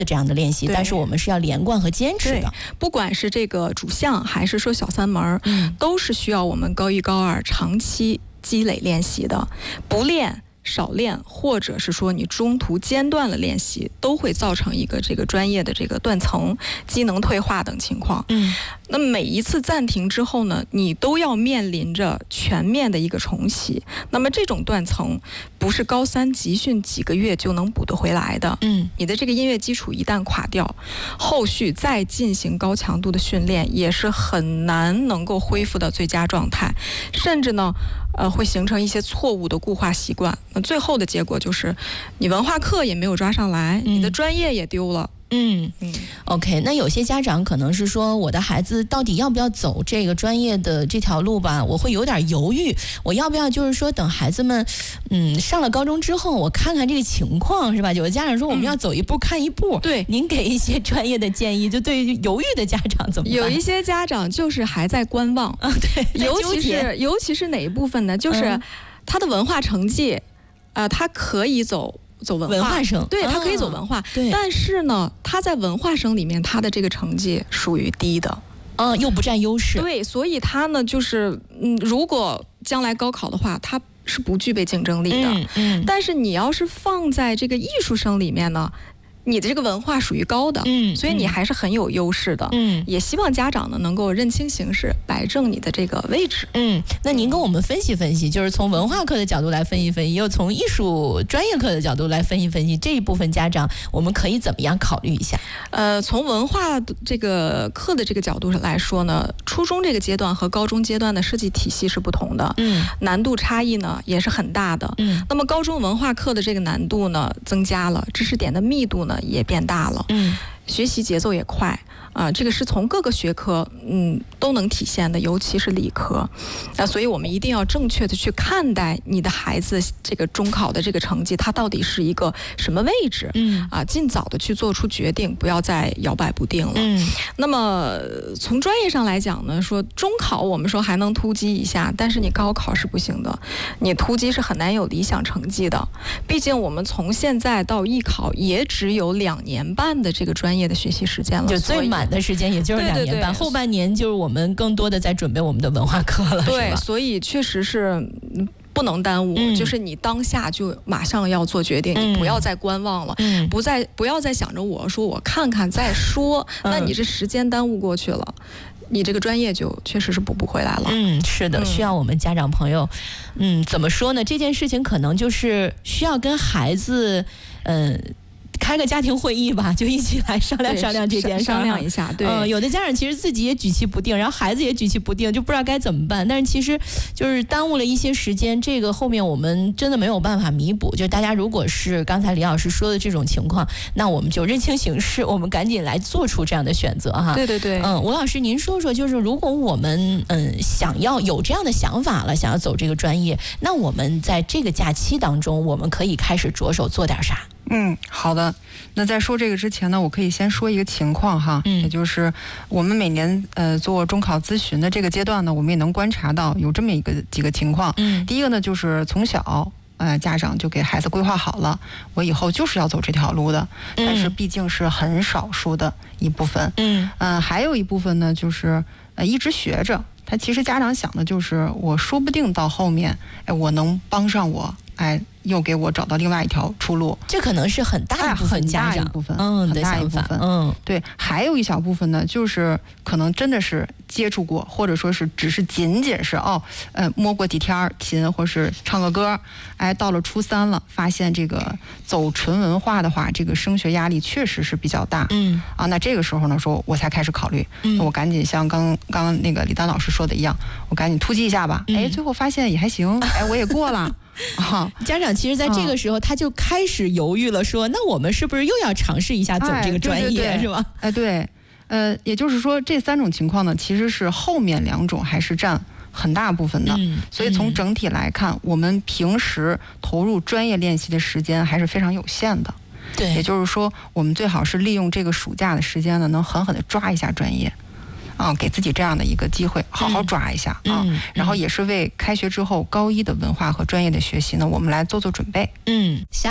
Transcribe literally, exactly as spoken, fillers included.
这样的练习，但是我们是要连贯和坚持的。 不管是这个主项还是说小三门， 嗯， 都是需要我们高一高二长期积累练习的。不练少练，或者是说你中途间断了练习，都会造成一个这个专业的这个断层、机能退化等情况。 嗯， 那每一次暂停之后呢，你都要面临着全面的一个重启。那么这种断层不是高三集训几个月就能补得回来的。 嗯， 你的这个音乐基础一旦垮掉，后续再进行高强度的训练也是很难能够恢复到最佳状态，甚至呢，呃，会形成一些错误的固化习惯。那最后的结果就是你文化课也没有抓上来， 嗯， 你的专业也丢了。 嗯嗯 ，OK， 那有些家长可能是说，我的孩子到底要不要走这个专业的这条路吧？我会有点犹豫，我要不要就是说等孩子们，嗯，上了高中之后，我看看这个情况，是吧？有的家长说我们要走一步看一步， 嗯、对， 您给一些专业的建议，就对于犹豫的家长怎么办？ 有一些家长就是还在观望， 啊，对， 尤其是尤其是哪一部分呢？就是他的文化成绩，呃，他可以走。走文化, 文化生， 对，他可以走文化， 啊，对， 但是呢，他在文化生里面，他的这个成绩属于低的， 嗯，又不占优势， 对，所以他呢，就是嗯，如果将来高考的话，他是不具备竞争力的， 嗯嗯， 但是你要是放在这个艺术生里面呢，你的这个文化属于高的， 嗯， 所以你还是很有优势的， 嗯， 也希望家长呢能够认清形势，摆正你的这个位置。 嗯，那您跟我们分析分析，就是从文化课的角度来分析分析，又从艺术专业课的角度来分析分析，这一部分家长我们可以怎么样考虑一下？ 呃，从文化这个课的这个角度来说呢，初中这个阶段和高中阶段的设计体系是不同的， 嗯， 难度差异呢也是很大的， 嗯， 那么高中文化课的这个难度呢增加了，知识点的密度呢也变大了， 嗯， 学习节奏也快啊、呃，这个是从各个学科嗯都能体现的，尤其是理科啊、呃，所以我们一定要正确的去看待你的孩子这个中考的这个成绩，它到底是一个什么位置， 嗯啊，尽早的去做出决定，不要再摇摆不定了。 嗯， 那么从专业上来讲呢，说中考我们说还能突击一下，但是你高考是不行的，你突击是很难有理想成绩的，毕竟我们从现在到艺考也只有两年半的这个专业的学习时间了， 就最满的时间也就是两年半， 对对对， 后半年就是我们更多的在准备我们的文化课了， 对， 是吧？ 所以确实是不能耽误、嗯、就是你当下就马上要做决定、嗯、你不要再观望了、嗯、不再不要再想着我说我看看再说、嗯、那你这时间耽误过去了，你这个专业就确实是补不回来了。 嗯，是的，需要我们家长朋友，嗯，怎么说呢？这件事情可能就是需要跟孩子，嗯、呃。开个家庭会议吧，就一起来商量商量这件事， 商量一下。对， 嗯、呃，有的家长其实自己也举棋不定，然后孩子也举棋不定，就不知道该怎么办。但是其实就是耽误了一些时间，这个后面我们真的没有办法弥补。就大家如果是刚才李老师说的这种情况，那我们就认清形势，我们赶紧来做出这样的选择哈。 对对对， 嗯，吴老师，您说说，就是如果我们嗯想要有这样的想法了，想要走这个专业，那我们在这个假期当中，我们可以开始着手做点啥？ 嗯，好的。那在说这个之前呢，我可以先说一个情况哈，嗯，也就是我们每年呃做中考咨询的这个阶段呢，我们也能观察到有这么一个几个情况。嗯，第一个呢，就是从小呃家长就给孩子规划好了，我以后就是要走这条路的，嗯、但是毕竟是很少数的一部分。嗯，呃，还有一部分呢，就是呃一直学着，他其实家长想的就是我说不定到后面，哎，我能帮上我，哎。又给我找到另外一条出路， 这可能是很大一部分家长， 很大一部分， 嗯， 很大一部分， 嗯， 对。还有一小部分呢，就是可能真的是接触过，或者说是只是仅仅是哦，呃，摸过几天琴，或是唱个歌，哎，到了初三了，发现这个走纯文化的话，这个升学压力确实是比较大，嗯，啊，那这个时候呢，说我才开始考虑，嗯，我赶紧像刚刚刚那个李丹老师说的一样，我赶紧突击一下吧，嗯、哎，最后发现也还行，哎，我也过了。 啊，家长其实在这个时候他就开始犹豫了，说、嗯、那我们是不是又要尝试一下走这个专业、哎、对对对是吧？ 哎，对，呃，也就是说这三种情况呢，其实是后面两种还是占很大部分的、嗯、所以从整体来看、嗯、我们平时投入专业练习的时间还是非常有限的。 对， 也就是说我们最好是利用这个暑假的时间呢，能狠狠地抓一下专业啊，给自己这样的一个机会，好好抓一下、嗯、啊、嗯，然后也是为开学之后高一的文化和专业的学习呢，我们来做做准备。 嗯。